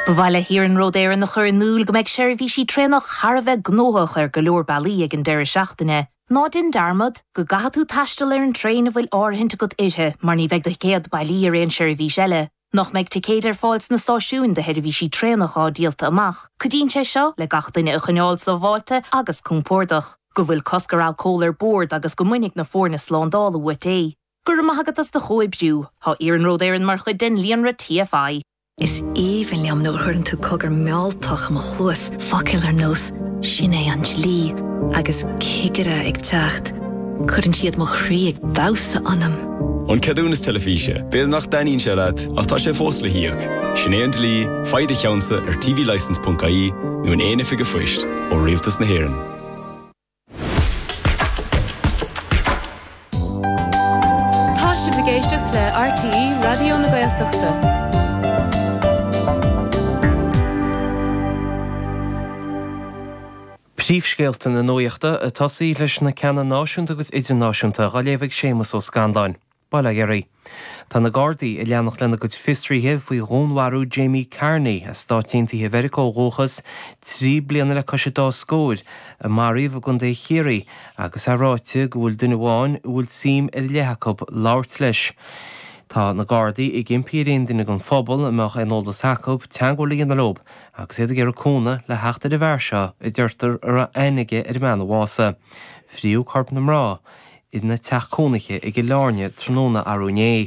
Bhaile hir an rud éireann nach chur núil go meid seirbhí sí trénach Harbheith gnóthach ar go leor bailí ag an deir seachtaine. Ná din darmad go gathú taistil ar an tréin a bhfuil áirithinte go ithe mar ní bheith de céad bailí ar éon seirbhí seile. Nach meid ticéidir fáilt na stáisiún de heirbhí sí trénach á díalta amach. Codín sé seo le gachtaine a chuneáil sa bháilte agus cúmpórdach. Go bhfuil coscar alcól ar bord agus go muinnig na fórna slándála uait é. Gur maithagatas de chóibbriú, há an rud éireann mar chud den líonra TFI. Is even liam nó chuann tú cogur meáltach am chuas faciil ar nós sin é an slí agus cigire ag teacht. Cuireann siad mo chrí ag dása anam. An cadúnas telefíse, béad nach daín se leat ach tá sé fós le hiíoch. Sin é an lí, faide cheansa ar tvlicense.ie nó an éana fiige fuist ó rialtas na hÉireann. Tá si bhgéisteach le RTE Radio na Gaeltachta. Príomhscéalta na nuachta a tosaí leis na ceanna náisiúnta agus idirnáisiúnta a léimhigh sémas ó Scandáin. Baile Gearraí. Tá na Gardaí i leannach lena go fistriíthe faoi rónharú Jamie Carney a stáitiúntaithe Vericó Róchas 3 bliana le cosise dá scóir a maríomh a gundé chéirí agus a ráite go bhfuil duine bháin bhfuil sim ar leithecab láirt leis. Tá na Gardaí i gimpíréon duine gon phobal amach Einoldas Jacob teangolaí na lob agus iad gur cúna le heachta de bheirseo i dúirtar ar a einige ar meana bhása. Phríú carp na mrá in na teachcónacha i go láirne tróna arúné.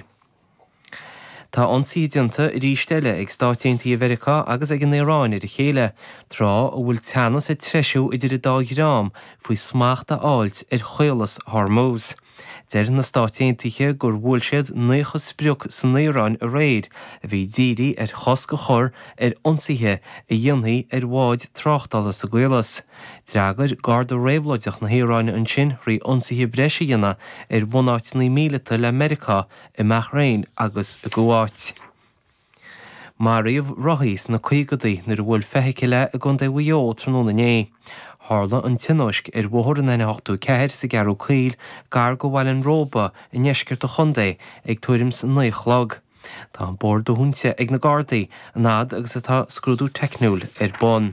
Tá ionsaíonanta i rísteile ag stáitiúntaí Vericá agus ag an Éireáin ar a chéile trá ó bhfuil teannas i treisiú idir i dágrám faoi smaachta áilt ar chuilas Hormuz. Deir na stáitiúntaithe gur bhfuil siad nuchas spriúch san Éireáin a réid a bhí dírí ar chos go chur ar ionsaithe i dionnaí ar bháid tráchtálas a gcuilas. Dreagar Garda réabhlaideach na Éireáin an sin rí ionsaithe breise dhéanana ar 1 míle le America i Bahrain agus a Kuwait. Maríomh rothís na cuigadaí nar bhfuil feithiciile a gundé bhuió tróna né. Hála an tinóisc ar bhthir an 8 sa gearú cíl gar go bhfuil an róba i neiscirt a chundé ag tuairim san nuichlog. Tá an bord do húnte ag na Gardaí a nád agus atá scrúdú teicniúil ar bon.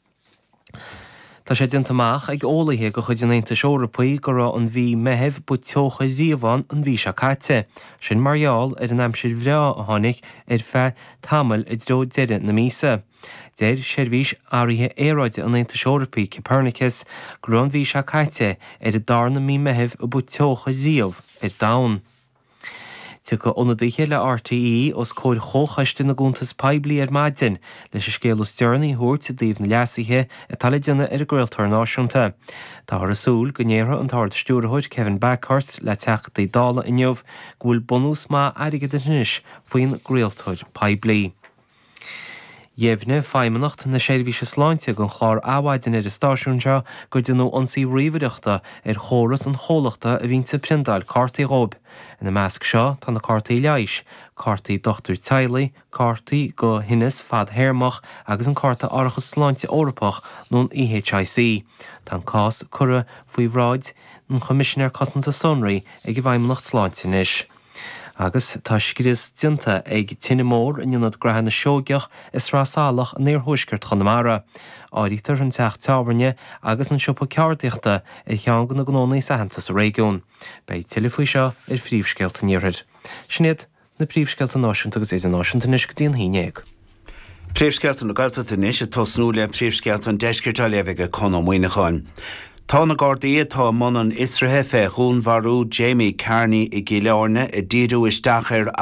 Tá sé dintamach ag ólaithe go chuid an Aontas Eorpaí go raibh an bhí meitheamh bu teocha riamháin an bhí se caite. Sin margheall ar an aimsir bhrá a tháinig ar feadh tamil i dro deire na mísa. Deir seirbhís áirithe éráide an Aontas Eorpaí Copernicus go raibh an bhí se caite ar a darna mí meitheamh a bu teocha riamh ar domhan. Tu go ionadaithe le RTE os cóir chóchaiste na gúntas peblií ar maidin leis a scéal stearnaí thuairt a daobh na leasaithe a taladéanna ar a Gaeltacht náisiúnta. Tá ar asúl go ndéire an táir stúrthóid Kevin Backhart le teachtaí dála inniuh go bhfuil bonús má airige de níis faoin Gaeltacht peblií. Dhéimhne feimanacht na seirbhí se sláinte gon chlár áhhaidin ar a stáisiúnte go dú ionsaí riomhaireachta ar chóras an chólachta a bhínta prindal Cartaí Rob. In na measc seo tá na Cartaí Leish, Cartaí Dr. Tailey, Cartaí go Hinnis Fad Hairmach agus an Carta Arachas Sláinte Eorpach nó EHIC. Tá cás cura faoi bhráid an Commissioner Cosanta Sunray ag bhaimanacht sláinte níis. Agus tá scríos dinta ag tinimór in ionnad grahanna seogeach is rásáalach an néorthúisceart chunamara. Áirítar an teach tábharne agus an siopa ceardaíochta ar cheangan na gnónaí sahantas a réigiún. Bei tilifúi seo ar phríomhscéalta níorthaid. Snéad na príomhscéalta náisiúnta agus éidir náisiúnta níos go dtíon híineag. Príomhscéalta na Gaeltachta níos a tosnú le príomhscéalta an deisceirtá leibhigh a chun amhaoineáin. Tá na Gardaí tá monan Israel fe rónharú Jamie Carney i gCileáine i ddíadú isteach ar